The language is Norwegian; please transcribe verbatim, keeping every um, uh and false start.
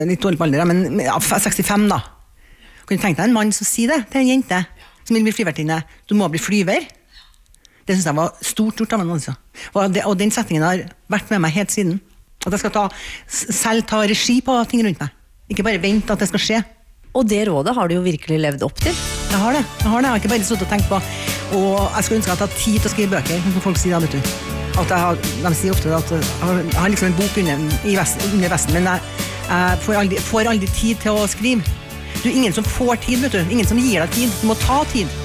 litt dårlig på alder, men ja, sekstifem da. Kan du tenke deg en mann som sier det til en jente som vil bli flyvertinne? Du må bli flyver. Det synes jeg var stort gjort av en altså. Og, det, og den settingen har vært med meg helt siden. At jeg skal ta, selv ta regi på ting rundt meg. Ikke bare vente at det skal skje. Og det rådet har du jo virkelig levd opp til. Jeg har det. Jeg har det. Jeg har ikke bare suttet og tenkt på. Og jeg skulle ønske at jeg hadde tid til å skrive bøker, som folk sier da, vet du. At jeg har, de sier ofte at jeg har, jeg har liksom en bok under, i vest, under vesten, men jeg, jeg får, aldri, får aldri tid til å skrive. Du er ingen som får tid, vet du. Ingen som gir deg tid. Du må ta tid.